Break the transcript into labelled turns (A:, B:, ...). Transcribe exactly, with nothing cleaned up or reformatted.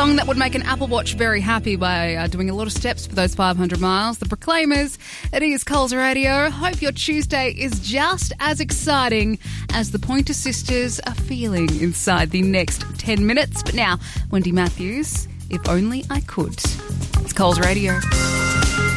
A: song that would make an Apple Watch very happy by uh, doing a lot of steps for those five hundred miles. The Proclaimers. It is Coles Radio. Hope your Tuesday is just as exciting as the Pointer Sisters are feeling inside the next ten minutes. But now, Wendy Matthews, If Only I Could. It's Coles Radio.